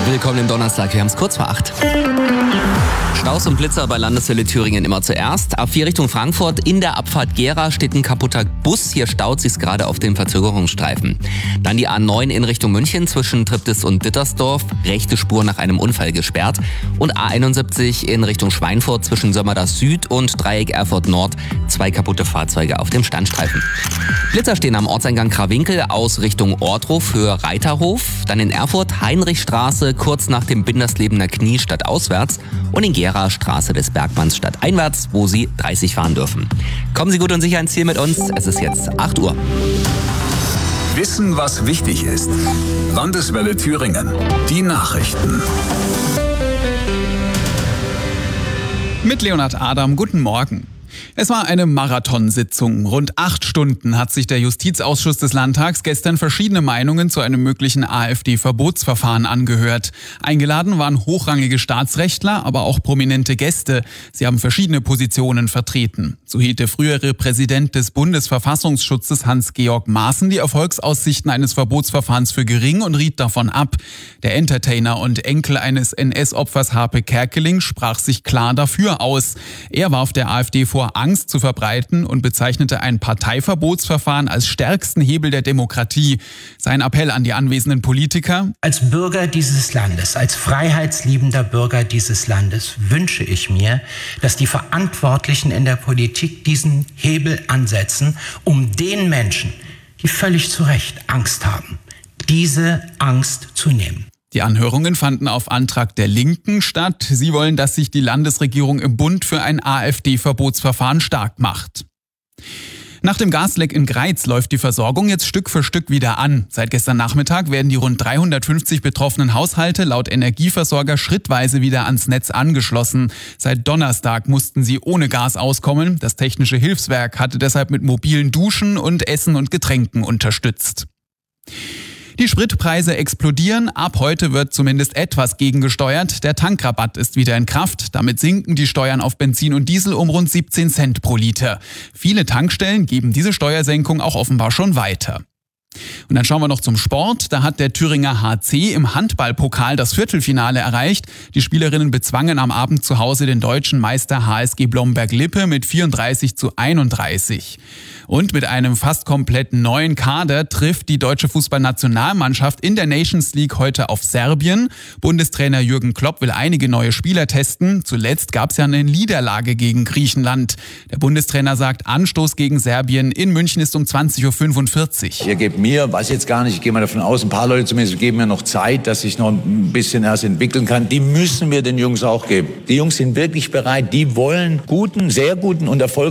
Willkommen im Donnerstag, wir haben es kurz vor 8. Staus und Blitzer bei Landeswelle Thüringen immer zuerst. A4 Richtung Frankfurt, in der Abfahrt Gera steht ein kaputter Bus. Hier staut sich's gerade auf dem Verzögerungsstreifen. Dann die A9 in Richtung München zwischen Triptis und Dittersdorf. Rechte Spur nach einem Unfall gesperrt. Und A71 in Richtung Schweinfurt zwischen Sömmerdas Süd und Dreieck Erfurt Nord. 2 kaputte Fahrzeuge auf dem Standstreifen. Blitzer stehen am Ortseingang Krawinkel aus Richtung Ortruf, Höhe Reiterhof. Dann in Erfurt Heinrichstraße kurz nach dem Binderslebener Knie stadtauswärts. Und in Gera Straße des Bergmanns stadteinwärts, wo Sie 30 fahren dürfen. Kommen Sie gut und sicher ins Ziel mit uns. Es ist jetzt 8 Uhr. Wissen, was wichtig ist. Landeswelle Thüringen. Die Nachrichten. Mit Leonhard Adam, guten Morgen. Es war eine Marathonsitzung. Rund 8 Stunden hat sich der Justizausschuss des Landtags gestern verschiedene Meinungen zu einem möglichen AfD-Verbotsverfahren angehört. Eingeladen waren hochrangige Staatsrechtler, aber auch prominente Gäste. Sie haben verschiedene Positionen vertreten. So hielt der frühere Präsident des Bundesverfassungsschutzes Hans-Georg Maaßen die Erfolgsaussichten eines Verbotsverfahrens für gering und riet davon ab. Der Entertainer und Enkel eines NS-Opfers Harpe Kerkeling sprach sich klar dafür aus. Er warf der AfD vor, Angst zu verbreiten und bezeichnete ein Parteiverbotsverfahren als stärksten Hebel der Demokratie. Sein Appell an die anwesenden Politiker: Als Bürger dieses Landes, als freiheitsliebender Bürger dieses Landes wünsche ich mir, dass die Verantwortlichen in der Politik diesen Hebel ansetzen, um den Menschen, die völlig zu Recht Angst haben, diese Angst zu nehmen. Die Anhörungen fanden auf Antrag der Linken statt. Sie wollen, dass sich die Landesregierung im Bund für ein AfD-Verbotsverfahren stark macht. Nach dem Gasleck in Greiz läuft die Versorgung jetzt Stück für Stück wieder an. Seit gestern Nachmittag werden die rund 350 betroffenen Haushalte laut Energieversorger schrittweise wieder ans Netz angeschlossen. Seit Donnerstag mussten sie ohne Gas auskommen. Das Technische Hilfswerk hatte deshalb mit mobilen Duschen und Essen und Getränken unterstützt. Die Spritpreise explodieren. Ab heute wird zumindest etwas gegengesteuert. Der Tankrabatt ist wieder in Kraft. Damit sinken die Steuern auf Benzin und Diesel um rund 17 Cent pro Liter. Viele Tankstellen geben diese Steuersenkung auch offenbar schon weiter. Und dann schauen wir noch zum Sport. Da hat der Thüringer HC im Handballpokal das Viertelfinale erreicht. Die Spielerinnen bezwangen am Abend zu Hause den deutschen Meister HSG Blomberg-Lippe mit 34:31. Und mit einem fast komplett neuen Kader trifft die deutsche Fußballnationalmannschaft in der Nations League heute auf Serbien. Bundestrainer Jürgen Klopp will einige neue Spieler testen. Zuletzt gab es ja eine Niederlage gegen Griechenland. Der Bundestrainer sagt, Anstoß gegen Serbien in München ist um 20:45 Uhr. Ihr gebt mir, weiß jetzt gar nicht, ich gehe mal davon aus, ein paar Leute zumindest geben mir noch Zeit, dass ich noch ein bisschen erst entwickeln kann. Die müssen wir den Jungs auch geben. Die Jungs sind wirklich bereit, die wollen guten, sehr guten und erfolgreichen